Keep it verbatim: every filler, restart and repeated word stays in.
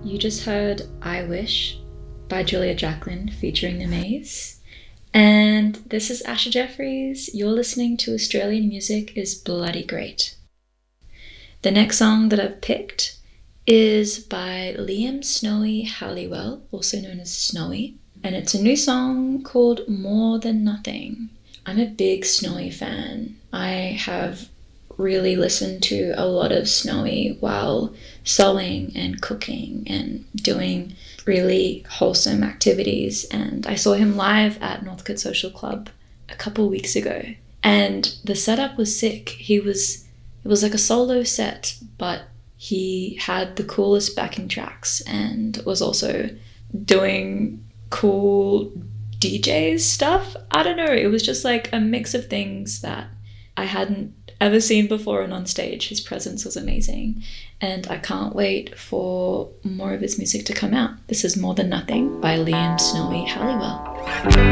You just heard I Wish by Julia Jacklin featuring The Maze. And this is Asha Jeffries. You're listening to Australian Music is Bloody Great. The next song that I've picked is by Liam Snowy Halliwell, also known as Snowy. And it's a new song called More Than Nothing. I'm a big Snowy fan. I have really listened to a lot of Snowy while sewing and cooking and doing really wholesome activities. And I saw him live at Northcote Social Club a couple weeks ago. And the setup was sick. He was, it was like a solo set, but he had the coolest backing tracks and was also doing cool D J stuff. I don't know. It was just like a mix of things that I hadn't ever seen before and on stage. His presence was amazing. And I can't wait for more of his music to come out. This is More Than Nothing by Liam Snowy Halliwell.